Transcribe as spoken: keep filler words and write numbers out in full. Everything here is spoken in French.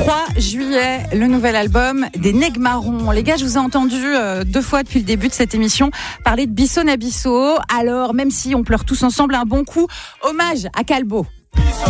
trois juillet, le nouvel album des Nègres-Marrons. Les gars, je vous ai entendu euh, deux fois depuis le début de cette émission parler de Bisso Nabisso. Alors, même si on pleure tous ensemble un bon coup, hommage à Calbo.